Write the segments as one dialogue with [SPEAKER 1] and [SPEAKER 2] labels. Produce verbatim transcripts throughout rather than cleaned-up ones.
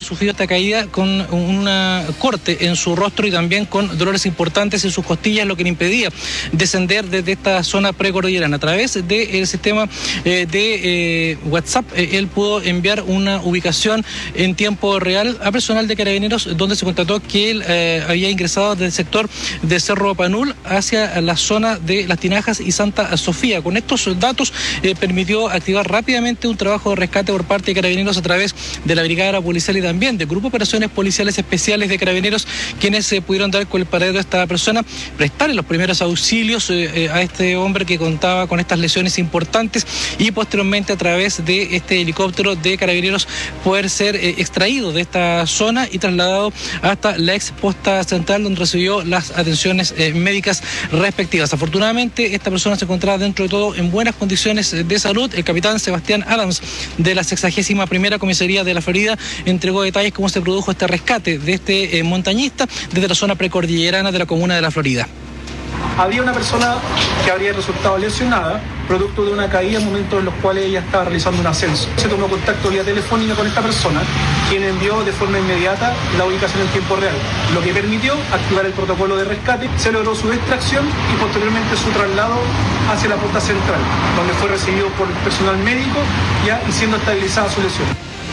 [SPEAKER 1] sufrido esta caída con un corte en su rostro y también con dolores importantes en sus costillas, lo que le impedía descender desde esta zona precordillerana. A través del sistema eh, de eh, WhatsApp, eh, él pudo enviar una ubicación en tiempo real a personal de Carabineros, donde se constató que él eh, había ingresado desde el sector de Cerro Panul hacia la zona de Las Tinajas y Santa Sofía. Con estos datos eh, permitió activar rápidamente un trabajo de rescate por parte de Carabineros a través de la Brigada Policial y también del Grupo de Operaciones Policiales Especiales de Carabineros, quienes se eh, pudieron dar con el paradero de esta persona, prestarle los primeros auxilios eh, eh, a este hombre que contaba con estas lesiones importantes y posteriormente a través de este helicóptero de Carabineros poder ser eh, extraído de esta zona y trasladado hasta la ex posta central, donde recibió las atenciones eh, médicas respectivas. Afortunadamente esta persona se encontraba dentro de todo en buenas condiciones de salud. El capitán Sebastián Adams de la sexagésima primera Comisaría de la Florida entregó detalles cómo se produjo este rescate de este eh, montañista desde la zona precordillerana de la comuna de La Florida.
[SPEAKER 2] Había una persona que habría resultado lesionada producto de una caída en momentos en los cuales ella estaba realizando un ascenso. Se tomó contacto vía telefónica con esta persona, quien envió de forma inmediata la ubicación en tiempo real, lo que permitió activar el protocolo de rescate. Se logró su extracción y posteriormente su traslado hacia la posta central, donde fue recibido por el personal médico ya y siendo estabilizada su lesión.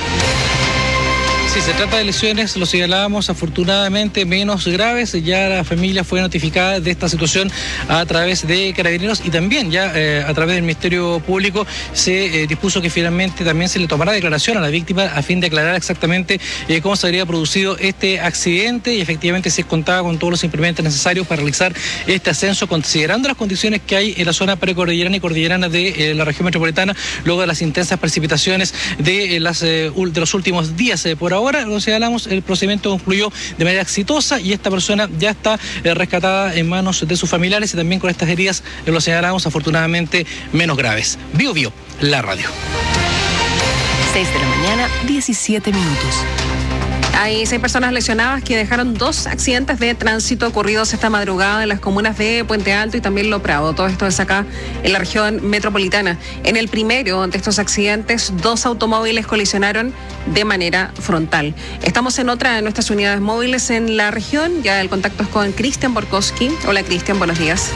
[SPEAKER 1] Si se trata de lesiones, lo señalábamos, afortunadamente menos graves. Ya la familia fue notificada de esta situación a través de Carabineros y también ya eh, a través del Ministerio Público se eh, dispuso que finalmente también se le tomará declaración a la víctima a fin de aclarar exactamente eh, cómo se habría producido este accidente y efectivamente se contaba con todos los implementos necesarios para realizar este ascenso, considerando las condiciones que hay en la zona precordillerana y cordillerana de eh, la región metropolitana, luego de las intensas precipitaciones de, eh, las, eh, de los últimos días. Eh, por ahora Ahora, lo señalamos, el procedimiento concluyó de manera exitosa y esta persona ya está eh, rescatada en manos de sus familiares y también con estas heridas, eh, lo señalamos, afortunadamente menos graves. Bio Bio, la radio.
[SPEAKER 3] seis de la mañana, diecisiete minutos.
[SPEAKER 4] Hay seis personas lesionadas que dejaron dos accidentes de tránsito ocurridos esta madrugada en las comunas de Puente Alto y también Lo Prado. Todo esto es acá en la región metropolitana. En el primero de estos accidentes, dos automóviles colisionaron de manera frontal. Estamos en otra de nuestras unidades móviles en la región. Ya el contacto es con Cristian Borkowski. Hola Cristian, buenos días.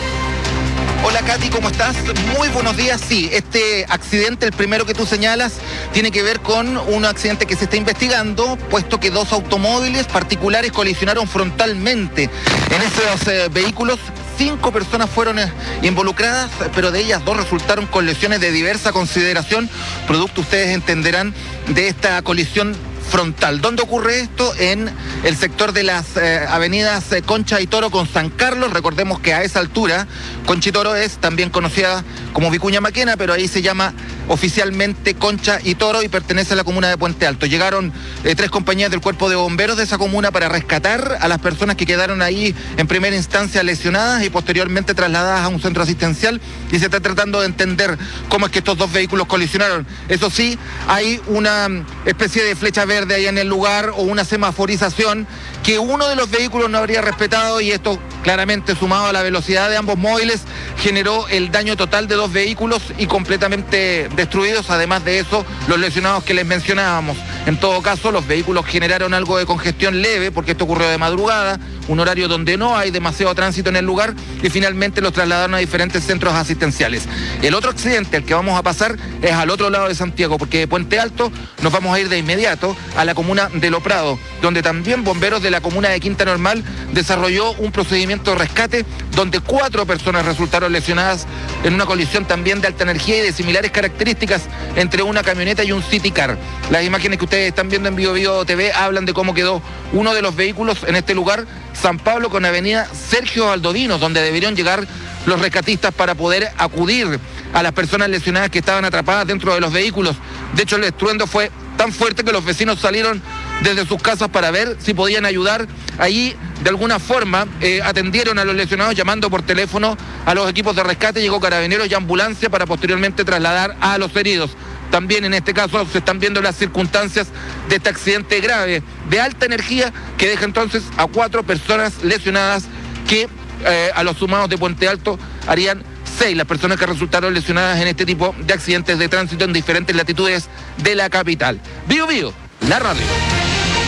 [SPEAKER 5] Hola Katy, ¿cómo estás? Muy buenos días. Sí, este accidente, el primero que tú señalas, tiene que ver con un accidente que se está investigando, puesto que dos automóviles particulares colisionaron frontalmente en esos eh, vehículos. Cinco personas fueron eh, involucradas, pero de ellas dos resultaron con lesiones de diversa consideración, producto, ustedes entenderán, de esta colisión frontal. ¿Dónde ocurre esto? En el sector de las eh, avenidas eh, Concha y Toro con San Carlos. Recordemos que a esa altura, Concha y Toro es también conocida como Vicuña Maquena, pero ahí se llama oficialmente Concha y Toro y pertenece a la comuna de Puente Alto. Llegaron eh, tres compañías del cuerpo de bomberos de esa comuna para rescatar a las personas que quedaron ahí en primera instancia lesionadas y posteriormente trasladadas a un centro asistencial, y se está tratando de entender cómo es que estos dos vehículos colisionaron. Eso sí, hay una especie de flecha verde de ahí en el lugar o una semaforización que uno de los vehículos no habría respetado, y esto claramente sumado a la velocidad de ambos móviles generó el daño total de dos vehículos y completamente destruidos. Además de eso, los lesionados que les mencionábamos. En todo caso, los vehículos generaron algo de congestión leve porque esto ocurrió de madrugada, un horario donde no hay demasiado tránsito en el lugar, y finalmente los trasladaron a diferentes centros asistenciales. El otro accidente al que vamos a pasar es al otro lado de Santiago, porque de Puente Alto nos vamos a ir de inmediato a la comuna de Lo Prado, donde también bomberos de la comuna de Quinta Normal desarrolló un procedimiento de rescate donde cuatro personas resultaron lesionadas en una colisión también de alta energía y de similares características entre una camioneta y un City Car. Las imágenes que ustedes están viendo en Bio Bio T V hablan de cómo quedó uno de los vehículos en este lugar, San Pablo con avenida Sergio Baldovino, donde deberían llegar los rescatistas para poder acudir a las personas lesionadas que estaban atrapadas dentro de los vehículos. De hecho, el estruendo fue tan fuerte que los vecinos salieron desde sus casas para ver si podían ayudar. Allí, de alguna forma, eh, atendieron a los lesionados llamando por teléfono a los equipos de rescate. Llegó Carabineros y ambulancia para posteriormente trasladar a los heridos. También en este caso se están viendo las circunstancias de este accidente grave de alta energía que deja entonces a cuatro personas lesionadas, que eh, a los sumados de Puente Alto harían seis las personas que resultaron lesionadas en este tipo de accidentes de tránsito en diferentes latitudes de la capital. Bio Bio, la radio.